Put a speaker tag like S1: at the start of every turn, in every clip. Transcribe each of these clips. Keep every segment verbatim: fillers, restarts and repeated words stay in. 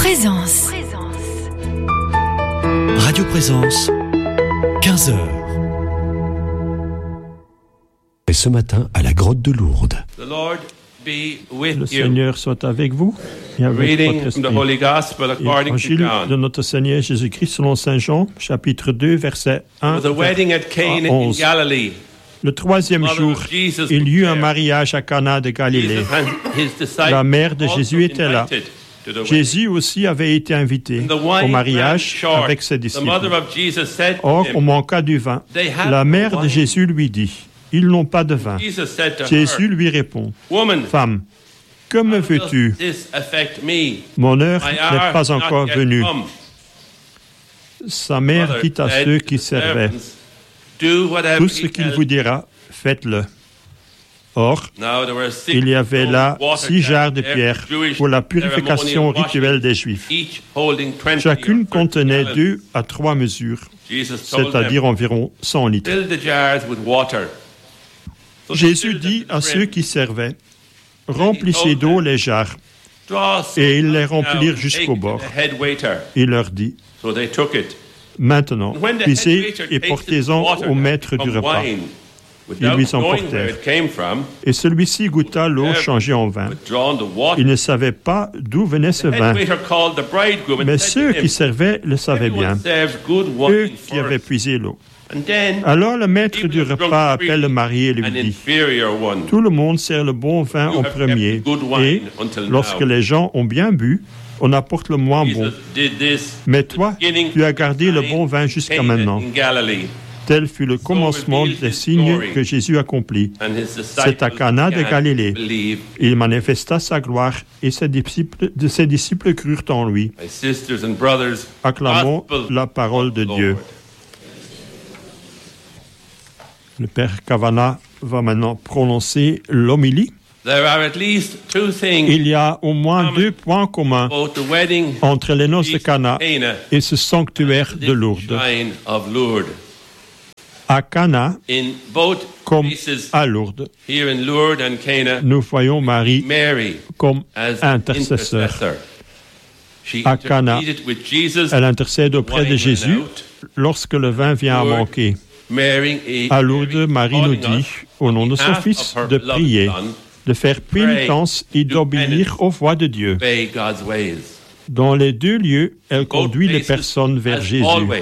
S1: Présence.
S2: Radio Présence, quinze heures. Et ce matin, à la grotte de Lourdes.
S3: Le Seigneur soit avec vous et avec votre esprit. Évangile de notre Seigneur Jésus-Christ selon Saint Jean, chapitre deux, versets un à onze. Le troisième jour, il y eut un mariage à Cana de Galilée. La mère de Jésus était là. Jésus aussi avait été invité au mariage avec ses disciples. Or, on manqua du vin. La mère de Jésus lui dit: ils n'ont pas de vin. Jésus lui répond: femme, que me veux-tu? Mon heure n'est pas encore venue. Sa mère dit à ceux qui servaient: tout ce qu'il vous dira, faites-le. Or, il y avait là six jarres de pierre pour la purification rituelle des Juifs. Chacune contenait deux à trois mesures, c'est-à-dire environ cent litres. Jésus dit à ceux qui servaient: remplissez d'eau les jarres. Et ils les remplirent jusqu'au bord. Il leur dit: maintenant, puisez et portez-en au maître du repas. Ils lui emportèrent. Et celui-ci goûta l'eau changée en vin. Il ne savait pas d'où venait ce vin. Mais ceux qui servaient le savaient bien, eux qui avaient puisé l'eau. Alors le maître du repas appelle le marié et lui dit: tout le monde sert le bon vin en premier, et lorsque les gens ont bien bu, on apporte le moins bon. Mais toi, tu as gardé le bon vin jusqu'à maintenant. Tel fut le commencement des signes que Jésus accomplit. C'est à Cana de Galilée. Il manifesta sa gloire et ses disciples, ses disciples crurent en lui. Acclamons la parole de Dieu. Le Père Kavana va maintenant prononcer l'homélie. Il y a au moins deux points communs entre les noces de Cana et ce sanctuaire de Lourdes. À Cana, comme à Lourdes, nous voyons Marie comme intercesseur. À Cana, elle intercède auprès de Jésus lorsque le vin vient à manquer. À Lourdes, Marie nous dit, au nom de son Fils, de prier, de faire pénitence et d'obéir aux voies de Dieu. Dans les deux lieux, elle conduit les personnes vers Jésus.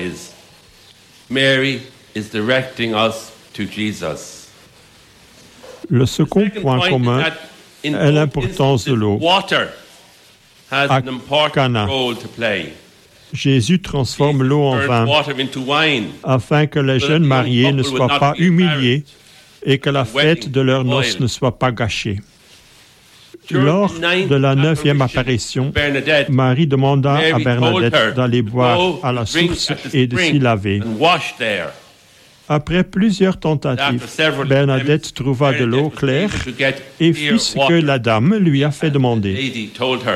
S3: Le second point commun est l'importance de l'eau. À Cana, Jésus transforme l'eau en vin afin que les jeunes mariés ne soient pas humiliés et que la fête de leurs noces ne soit pas gâchée. Lors de la neuvième apparition, Marie demanda à Bernadette d'aller boire à la source et de s'y laver. Après plusieurs tentatives, Bernadette trouva de l'eau claire et fit ce que la dame lui a fait demander.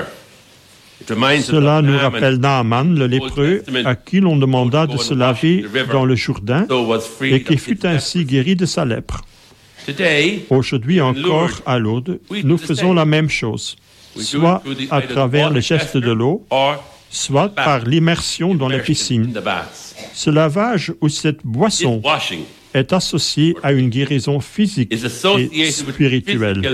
S3: Cela nous rappelle Naaman, le lépreux, à qui l'on demanda de se laver dans le Jourdain et qui fut ainsi guéri de sa lèpre. Aujourd'hui encore, à Lourdes, nous faisons la même chose, soit à travers le geste de l'eau, soit par l'immersion dans les piscines. Ce lavage ou cette boisson est associé à une guérison physique et spirituelle.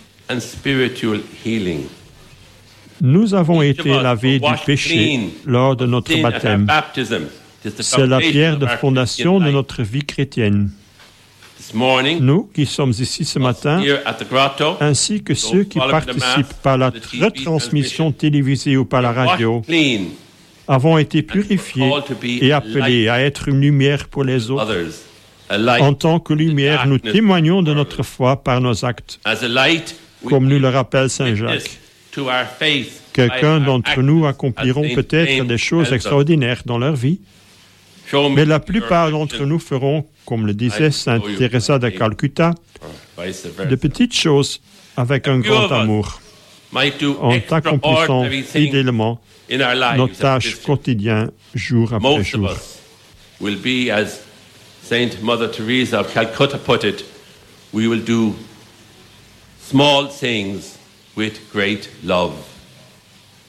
S3: Nous avons été lavés du péché lors de notre baptême. C'est la pierre de fondation de notre vie chrétienne. Nous qui sommes ici ce matin, ainsi que ceux qui participent par la retransmission télévisée ou par la radio, avons été purifiés et appelés à être une lumière pour les autres. En tant que lumière, nous témoignons de notre foi par nos actes, comme nous le rappelle Saint Jacques. Quelqu'un d'entre nous accompliront peut-être des choses extraordinaires dans leur vie, mais la plupart d'entre nous feront, comme le disait Sainte Teresa de Calcutta, de petites choses avec un grand amour, en accomplissant fidèlement notre tâche quotidienne jour après jour.
S4: Will be, as Saint Mother Teresa of Calcutta put it, we will do small things with great love.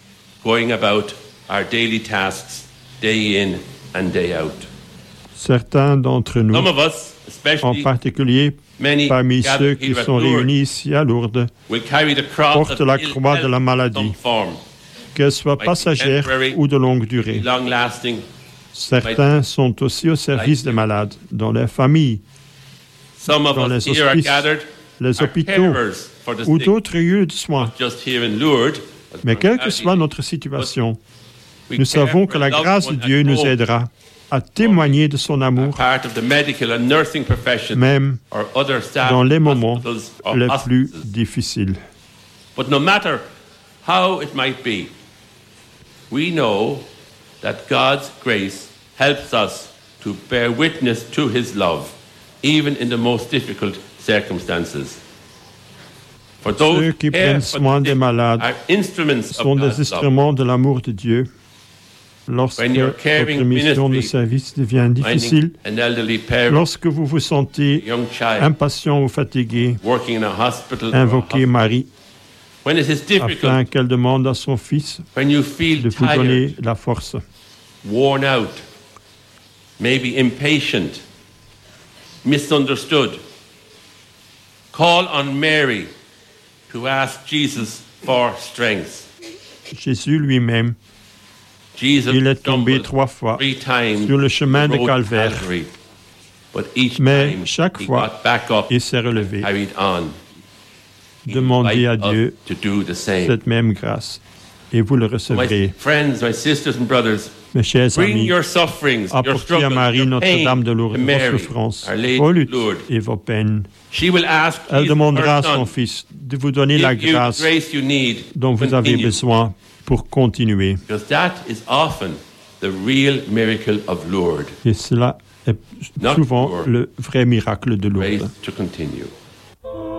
S4: going about our daily tasks day in and day out.
S3: Certains d'entre nous,
S4: Some of us,
S3: en
S4: especially
S3: particulier
S4: many
S3: parmi ceux
S4: gathered
S3: qui
S4: here at
S3: sont
S4: Lourdes,
S3: réunis ici à Lourdes,
S4: will carry the cross
S3: portent
S4: of
S3: la
S4: ill
S3: croix de la
S4: health
S3: maladie,
S4: in some form,
S3: qu'elle soit
S4: Might be
S3: passagère
S4: temporary,
S3: ou de longue durée.
S4: long-lasting.
S3: Certains sont aussi au service des malades, dans leurs familles,
S4: Some of
S3: dans
S4: us
S3: les
S4: here are
S3: hospices,
S4: gathered
S3: les
S4: are
S3: hôpitaux
S4: carers for the
S3: ou
S4: sick,
S3: d'autres lieux de soins.
S4: just here in Lourdes.
S3: Mais quelle que soit notre situation,
S4: We
S3: nous
S4: care
S3: savons
S4: for
S3: que la
S4: loved
S3: grâce de
S4: one
S3: Dieu
S4: at
S3: nous
S4: home,
S3: aidera à témoigner de son amour,
S4: part of the medical and nursing profession,
S3: même
S4: or other staff
S3: dans les
S4: in
S3: moments
S4: hospitals or
S3: les plus
S4: hospices.
S3: difficiles.
S4: But no matter how it might be, we know that God's grace helps us to bear witness to his love, even in the most difficult circumstances. For those
S3: Ceux qui
S4: who care
S3: prennent
S4: for
S3: soin
S4: the
S3: des
S4: sick
S3: malades
S4: are instruments
S3: sont
S4: of
S3: des
S4: God's love.
S3: instruments de l'amour de Dieu. Lorsque
S4: When you're
S3: votre
S4: caring
S3: mission de
S4: ministry,
S3: service devient difficile,
S4: Finding an elderly parent,
S3: lorsque vous vous sentez
S4: young child,
S3: impatient ou fatigué,
S4: working in a hospital, or a
S3: invoquez
S4: hospital.
S3: Marie
S4: When it is
S3: afin
S4: difficult,
S3: qu'elle demande à son Fils
S4: when you feel
S3: de vous
S4: tired,
S3: donner la force.
S4: worn out, maybe impatient, misunderstood, call on Mary to ask Jesus for strength.
S3: Jésus lui-même,
S4: Jesus
S3: il est tombé
S4: stumbled
S3: trois fois
S4: three times
S3: sur le chemin
S4: the
S3: de
S4: road to
S3: Calvaire,
S4: Calvary, but each
S3: mais
S4: time
S3: chaque
S4: he
S3: fois,
S4: got back up
S3: il s'est relevé.
S4: and carried on. He
S3: Demandez à
S4: invites us
S3: Dieu
S4: to do the same.
S3: cette même grâce et vous le
S4: My
S3: recevrez.
S4: friends, my sisters and brothers,
S3: Mes chers
S4: bring
S3: amis,
S4: your sufferings, your
S3: apportez à
S4: struggles,
S3: Marie
S4: your
S3: Notre-Dame de
S4: pain
S3: Lourdes
S4: to
S3: vos
S4: Mary,
S3: souffrances,
S4: Our Lady
S3: vos
S4: of
S3: luttes
S4: Lourdes.
S3: et vos peines.
S4: She will ask
S3: Elle
S4: Jesus,
S3: demandera à
S4: her son,
S3: son Fils de vous donner la
S4: give you the
S3: grâce
S4: grace you need
S3: dont
S4: to
S3: vous avez
S4: continue.
S3: besoin pour continuer.
S4: Because that is often the real miracle of Lourdes.
S3: Et cela est
S4: Not
S3: souvent
S4: your
S3: le vrai miracle de
S4: Grace
S3: Lourdes.
S4: to continue.